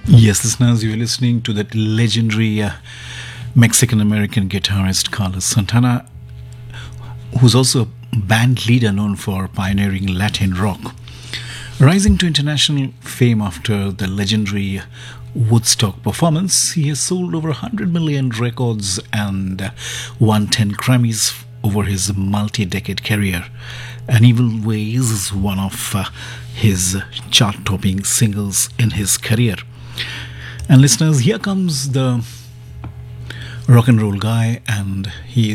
Yes, listeners, you're listening to that legendary Mexican American guitarist Carlos Santana, who's also a band leader known for pioneering Latin rock. Rising to international fame after the legendary Woodstock performance, he has sold over 100 million records and won 10 Grammys over his multi decade career. And Evil Ways is one of his chart topping singles in his career. And listeners, here comes the rock and roll guy, and he